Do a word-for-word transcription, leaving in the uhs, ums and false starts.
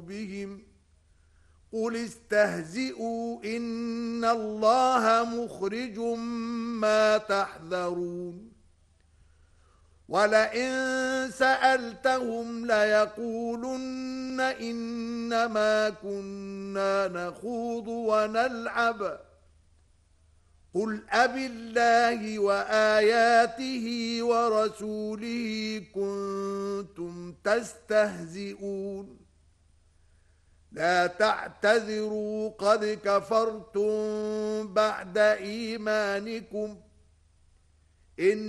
بهم قل استهزئوا إن الله مخرج ما تحذرون ولئن سألتهم ليقولن إنما كنا نخوض ونلعب قل أبالله وآياته ورسوله كنتم تستهزئون لا تعتذروا قد كفرتم بعد إيمانكم إن